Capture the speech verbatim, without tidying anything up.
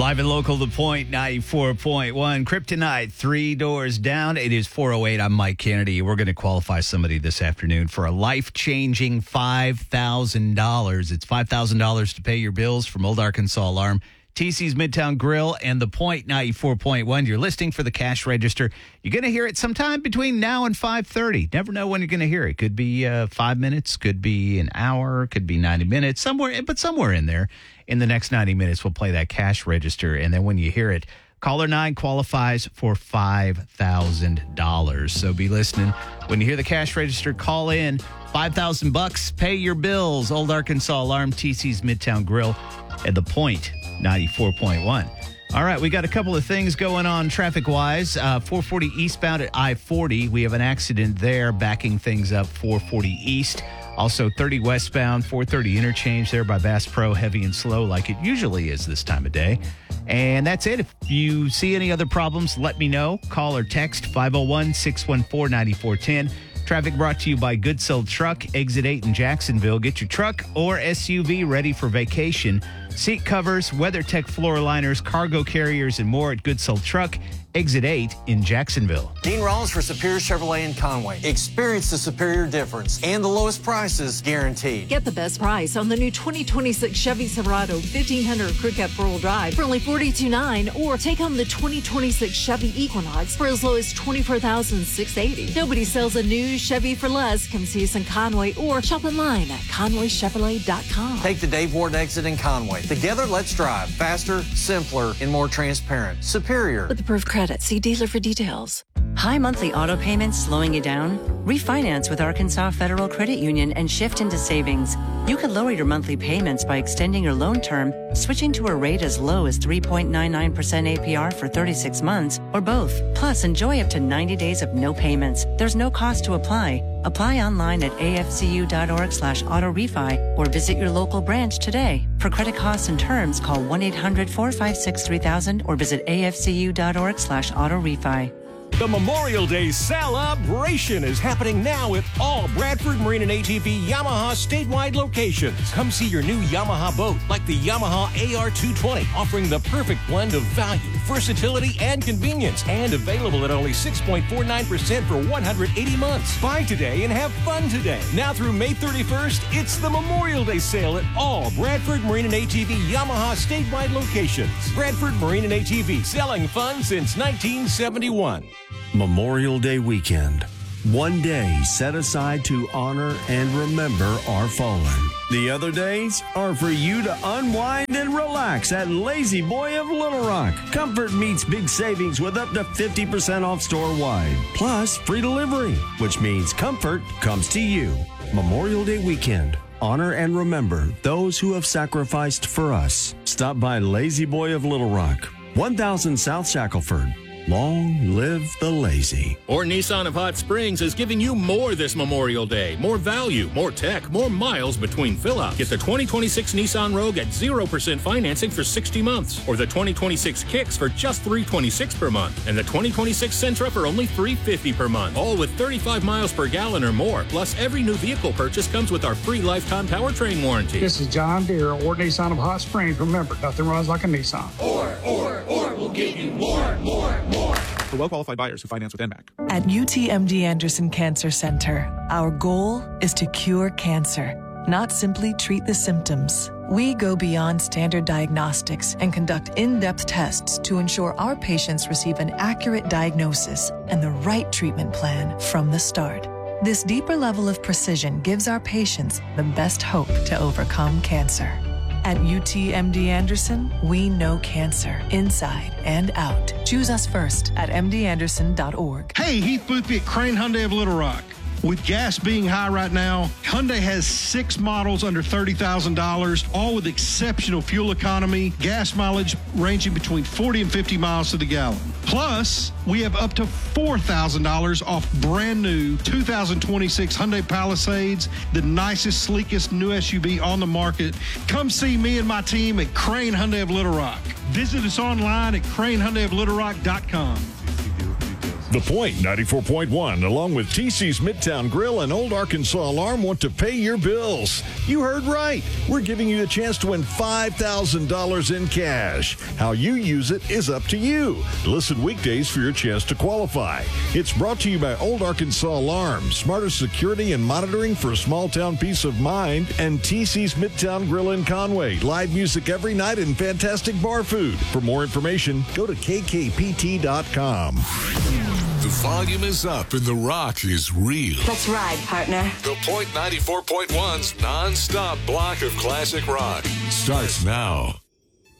Live and local, The Point, ninety-four point one. Kryptonite, three doors down. It is four oh eight. I'm Mike Kennedy. We're going to qualify somebody this afternoon for a life-changing five thousand dollars. It's five thousand dollars to pay your bills from Old Arkansas Alarm, T C's Midtown Grill, and The Point, ninety-four point one. You're listening for the cash register. You're going to hear it sometime between now and five thirty. Never know when you're going to hear it. Could be uh, five minutes, could be an hour, could be ninety minutes, somewhere, but somewhere in there. In the next ninety minutes, we'll play that cash register. And then when you hear it, caller nine qualifies for five thousand dollars. So be listening. When you hear the cash register, call in. five thousand bucks, pay your bills. Old Arkansas Alarm, T C's Midtown Grill, at The Point, ninety-four point one. All right, we got a couple of things going on traffic-wise. Uh, four forty eastbound at I forty. We have an accident there, backing things up four forty east. Also, thirty westbound, four thirty interchange there by Bass Pro, heavy and slow like it usually is this time of day. And that's it. If you see any other problems, let me know. Call or text five oh one, six one four, nine four one zero. Traffic brought to you by Goodsell Truck, Exit eight in Jacksonville. Get your truck or S U V ready for vacation. Seat covers, WeatherTech floor liners, cargo carriers, and more at Goodsell Truck, Exit eight in Jacksonville. Dean Rollins for Superior Chevrolet in Conway. Experience the superior difference and the lowest prices guaranteed. Get the best price on the new twenty twenty-six Chevy Silverado fifteen hundred Crew Cab four-wheel drive for only forty-two thousand nine hundred dollars, or take home the twenty twenty-six Chevy Equinox for as low as twenty-four thousand six hundred eighty dollars. Nobody sells a new Chevy for less. Come see us in Conway or shop online at conway chevrolet dot com. Take the Dave Ward exit in Conway. Together, let's drive faster, simpler, and more transparent. Superior. With approved credit, see dealer for details. High monthly auto payments slowing you down? Refinance with Arkansas Federal Credit Union and shift into savings. You could lower your monthly payments by extending your loan term, switching to a rate as low as three point nine nine percent A P R for thirty-six months, or both. Plus, enjoy up to ninety days of no payments. There's no cost to apply. Apply online at afcu.org slash auto refi or visit your local branch today. For credit costs and terms, call one eight hundred, four five six, three thousand or visit afcu.org slash auto refi. The Memorial Day celebration is happening now at all Bradford Marine and A T V Yamaha statewide locations. Come see your new Yamaha boat like the Yamaha A R two twenty, offering the perfect blend of value, versatility, and convenience, and available at only six point four nine percent for one hundred eighty months. Buy today and have fun today. Now through May thirty-first, it's the Memorial Day sale at all Bradford Marine and A T V Yamaha statewide locations. Bradford Marine and A T V, selling fun since nineteen seventy-one. Memorial Day weekend. One day set aside to honor and remember our fallen. The other days are for you to unwind and relax at Lazy Boy of Little Rock. Comfort meets big savings with up to fifty percent off store-wide. Plus free delivery, which means comfort comes to you. Memorial Day weekend. Honor and remember those who have sacrificed for us. Stop by Lazy Boy of Little Rock, one thousand South Shackelford. Long live the lazy. Or Nissan of Hot Springs is giving you more this Memorial Day. More value, more tech, more miles between fill-ups. Get the twenty twenty-six Nissan Rogue at zero percent financing for sixty months. Or the twenty twenty-six Kicks for just three hundred twenty-six dollars per month. And the twenty twenty-six Sentra for only three hundred fifty dollars per month. All with thirty-five miles per gallon or more. Plus, every new vehicle purchase comes with our free lifetime powertrain warranty. This is John Deere or Nissan of Hot Springs. Remember, nothing runs like a Nissan. Or, or, or, we'll give you more, more, more. For well-qualified buyers who finance with N M A C. At U T M D Anderson Cancer Center, our goal is to cure cancer, not simply treat the symptoms. We go beyond standard diagnostics and conduct in-depth tests to ensure our patients receive an accurate diagnosis and the right treatment plan from the start. This deeper level of precision gives our patients the best hope to overcome cancer. At U T M D Anderson, we know cancer inside and out. Choose us first at m d anderson dot org. Hey, Heath Boothby at Crane Hyundai of Little Rock. With gas being high right now, Hyundai has six models under thirty thousand dollars, all with exceptional fuel economy, gas mileage ranging between forty and fifty miles to the gallon. Plus, we have up to four thousand dollars off brand new two thousand twenty-six Hyundai Palisades, the nicest, sleekest new S U V on the market. Come see me and my team at Crane Hyundai of Little Rock. Visit us online at crane hyundai of little rock dot com. The Point ninety-four point one, along with T C's Midtown Grill and Old Arkansas Alarm, want to pay your bills. You heard right. We're giving you the chance to win five thousand dollars in cash. How you use it is up to you. Listen weekdays for your chance to qualify. It's brought to you by Old Arkansas Alarm, smarter security and monitoring for a small town peace of mind, and T C's Midtown Grill in Conway. Live music every night and fantastic bar food. For more information, go to K K P T dot com. The volume is up and the rock is real. Let's ride, partner. The Point ninety-four point one's non-stop block of classic rock starts now.